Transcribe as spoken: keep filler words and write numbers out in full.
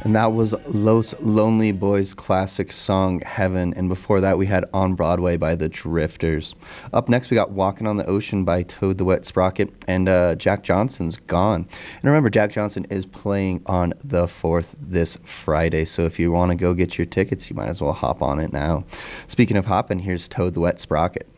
And that was Los Lonely Boys' classic song Heaven. And before that, we had On Broadway by the Drifters. Up next, we got Walking on the Ocean by Toad the Wet Sprocket. And uh, Jack Johnson's Gone. And remember, Jack Johnson is playing on the fourth this Friday. So if you want to go get your tickets, you might as well hop on it now. Speaking of hopping, here's Toad the Wet Sprocket.